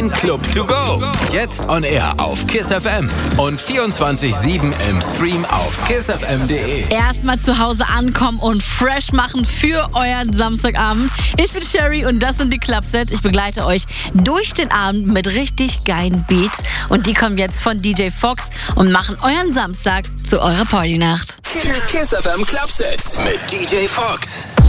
Dein Club to go. Jetzt on air auf KISS FM und 24/7 im Stream auf kissfm.de. Erstmal zu Hause ankommen und fresh machen für euren Samstagabend. Ich bin Sherry und das sind die Clubsets. Ich begleite euch durch den Abend mit richtig geilen Beats. Und die kommen jetzt von DJ Fox und machen euren Samstag zu eurer Partynacht. KISS FM Clubsets mit DJ Fox.